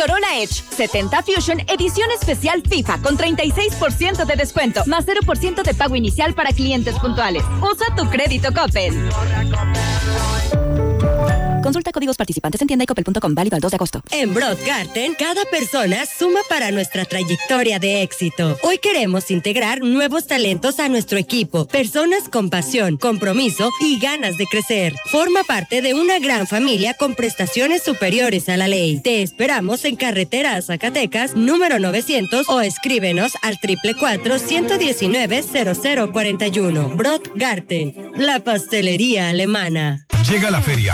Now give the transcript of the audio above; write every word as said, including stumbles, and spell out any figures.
Corolla Edge setenta Fusion edición especial FIFA con treinta y seis por ciento de descuento, más cero por ciento de pago inicial para clientes puntuales. Usa tu crédito Coppel. Consulta códigos participantes en tienda y coppel punto com, válido al dos de agosto. En Broadgarten, cada persona suma para nuestra trayectoria de éxito. Hoy queremos integrar nuevos talentos a nuestro equipo, personas con pasión, compromiso y ganas de crecer. Forma parte de una gran familia con prestaciones superiores a la ley. Te esperamos en Carretera a Zacatecas, número novecientos, o escríbenos al triple cuatro, ciento diecinueve, cero cero cuarenta y uno. Broadgarten, la pastelería alemana. Llega la feria